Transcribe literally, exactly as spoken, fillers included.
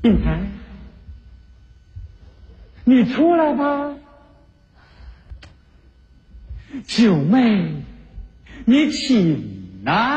银台，你出来吧。九妹，你请啊。